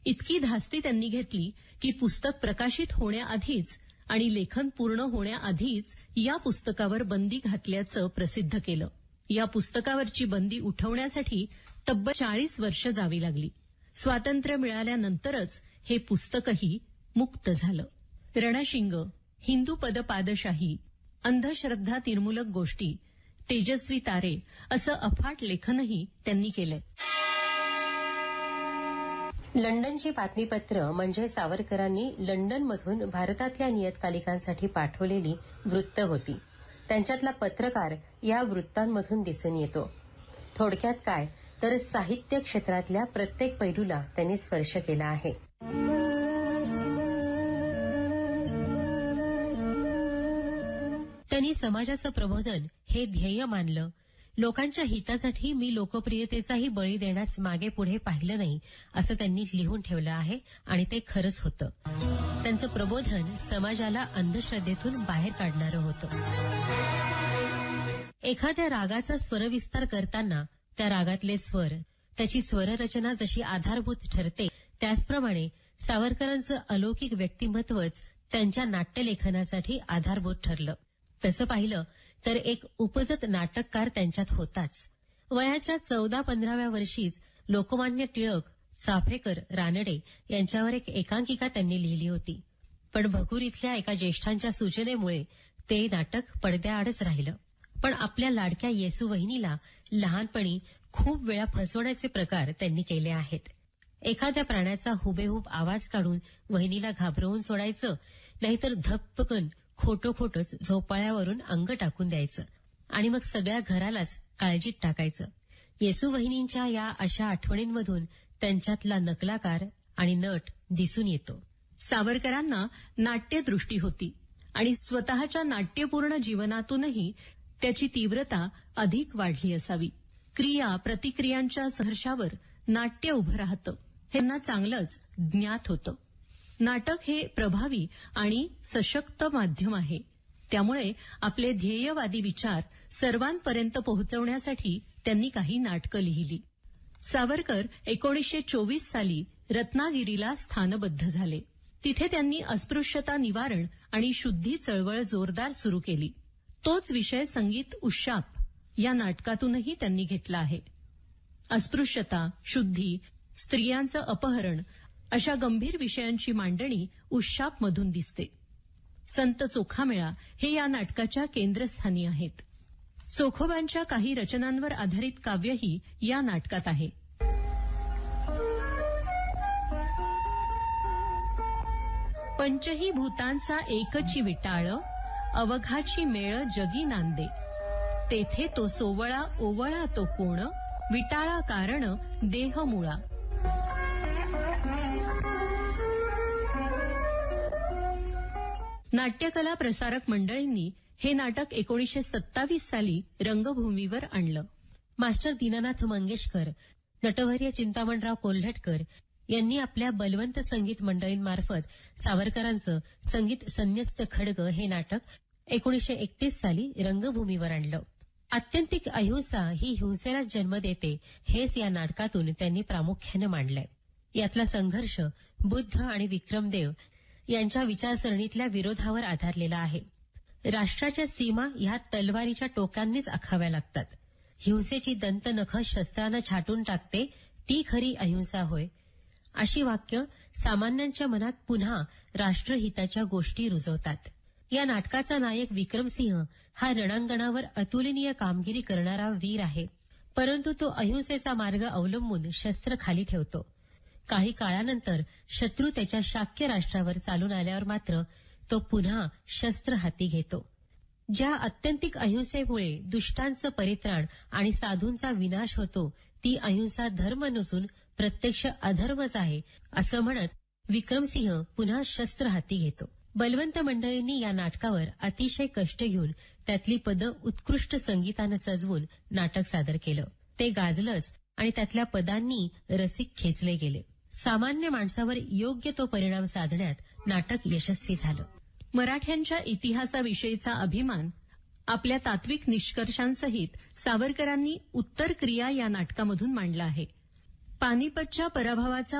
इतकी धास्ती त्यांनी घेतली की पुस्तक प्रकाशित होण्याआधीच आणि लेखन पूर्ण होण्याआधीच या पुस्तकावर बंदी घातल्याचं प्रसिद्ध केलं. या पुस्तकावरची बंदी उठवण्यासाठी तब्बल 40 वर्ष जावी लागली. स्वातंत्र्य मिळाल्यानंतरच हे पुस्तकही मुक्त झालं. रणशिंग, हिंदू पदपादशाही, अंधश्रद्धा निर्मूलक गोष्टी, तेजस्वी तारे असं अफाट लेखनही त्यांनी केलंय. लंडनची बातमीपत्र म्हणजे सावरकरांनी लंडनमधून भारतातल्या नियतकालिकांसाठी पाठवलेली वृत्त होती. त्यांच्यातला पत्रकार या वृत्तांमधून दिसून येतो. थोडक्यात काय तर साहित्य क्षेत्रातल्या प्रत्येक पैलूला त्यांनी स्पर्श केला आहे. त्यांनी समाजाचं प्रबोधन हे ध्येय मानलं. लोकांच्या हितासाठी मी लोकप्रियतेचाही बळी देण्यास मागे पुढे पाहिलं नाही असं त्यांनी लिहून ठेवलं आहे आणि ते खरंच होतं. त्यांचं प्रबोधन समाजाला अंधश्रद्धेतून बाहेर काढणारं होतं. एखाद्या रागाचा स्वरविस्तार करताना त्या रागातले स्वर, त्याची स्वररचना जशी आधारभूत ठरते त्याचप्रमाणे सावरकरांचं अलौकिक व्यक्तिमत्वच त्यांच्या नाट्यलेखनासाठी आधारभूत ठरलं. तसं पाहिलं तर एक उपजत नाटककार त्यांच्यात होताच. वयाच्या 14-15व्या वर्षीच लोकमान्य टिळक, चाफेकर, रानडे यांच्यावर एक एकांकिका त्यांनी लिहिली होती. पण भगूर इथल्या एका ज्येष्ठांच्या सूचनेमुळे ते नाटक पडद्याआडच राहिलं. पण आपल्या लाडक्या येसू वहिनीला लहानपणी खूप वेळा फसवण्याचे प्रकार त्यांनी केले आहेत. एखाद्या प्राण्याचा हुबेहूब आवाज काढून वहिनीला घाबरवून सोडायचं, नाहीतर धप्पकन खोटंच झोपाळ्यावरून अंग टाकून द्यायचं आणि मग सगळ्या घरालाच काळजीत टाकायचं. येसू वहिनींच्या या अशा आठवणींमधून त्यांच्यातला नकलाकार आणि नट दिसून येतो. सावरकरांना नाट्यदृष्टी होती आणि स्वतःच्या नाट्यपूर्ण जीवनातूनही त्याची तीव्रता अधिक वाढली असावी. क्रिया प्रतिक्रियांच्या संघर्षावर नाट्य उभं राहतं हे त्यांना चांगलंच ज्ञात होतं. नाटक हे प्रभावी आणि सशक्त माध्यम आहे. त्यामुळे आपले ध्येयवादी विचार सर्वांपर्यंत पोहोचवण्यासाठी त्यांनी काही नाटकं लिहिली. सावरकर 1924 साली रत्नागिरीला स्थानबद्ध झाले. तिथे त्यांनी अस्पृश्यता निवारण आणि शुद्धी चळवळ जोरदार सुरू केली. तोच विषय संगीत उशाप या नाटकातूनही त्यांनी घेतला आहे. अस्पृश्यता, शुद्धी, स्त्रियांचं अपहरण अशा गंभीर विषयांची मांडणी उशापमधून दिसते. संत चोखामेळा हे या नाटकाच्या केंद्रस्थानी आहेत. चोखोबांच्या काही रचनांवर आधारित काव्यही या नाटकात आहे. पंचही भूतांचा एकची विटाळ, अवघाची मेळ जगी नांदे. तेथे तो सोवळा ओवळा तो कोण, विटाळा कारण देह मुळा. नाट्यकला प्रसारक मंडळींनी हे नाटक 1927 साली रंगभूमीवर आणलं. मास्टर दीनानाथ मंगेशकर, नटवर्य चिंतामणराव कोल्हटकर यांनी आपल्या बलवंत संगीत मंडळींमार्फत सावरकरांचं संगीत संन्यस्त खड्ग हे नाटक 1931 साली रंगभूमीवर आणलं. आत्यंतिक अहिंसा ही हिंसेलाच जन्म देते हेच या नाटकातून त्यांनी प्रामुख्यानं मांडलंय. यातला संघर्ष बुद्ध आणि विक्रमदेव यांच्या विचारसरणीतल्या विरोधावर आधारलेला आहे. राष्ट्राच्या सीमा ह्या तलवारीच्या टोकांनीच आखाव्या लागतात. हिंसेची दंतनखं शस्त्रानं छाटून टाकते ती खरी अहिंसा होय. अशी वाक्य सामान्यांच्या मनात पुन्हा राष्ट्रहिताच्या गोष्टी रुजवतात. या नाटकाचा नायक विक्रमसिंह हा रणांगणावर अतुलनीय कामगिरी करणारा वीर आहे. परंतु तो अहिंसेचा मार्ग अवलंबून शस्त्र खाली ठेवतो. काही काळानंतर शत्रू त्याच्या शाक्य राष्ट्रावर चालून आल्यावर मात्र तो पुन्हा शस्त्र हाती घेतो. ज्या आत्यंतिक अहिंसेमुळे दुष्टांचं परित्राण आणि साधूंचा विनाश होतो ती अहिंसा धर्म नसून प्रत्यक्ष अधर्मच आहे असं म्हणत विक्रमसिंह पुन्हा शस्त्र हाती घेतो. बलवंत मंडळींनी या नाटकावर अतिशय कष्ट घेऊन त्यातली पदं उत्कृष्ट संगीतानं सजवून नाटक सादर केलं. ते गाजलंच आणि त्यातल्या पदांनी रसिक खेचले गेले. सामान्य माणसावर योग्य तो परिणाम साधण्यात नाटक यशस्वी झालं. मराठ्यांच्या इतिहासाविषयीचा अभिमान आपल्या तात्विक निष्कर्षांसहित सावरकरांनी उत्तर क्रिया या नाटकामधून मांडला आहे. पानिपतच्या पराभवाचा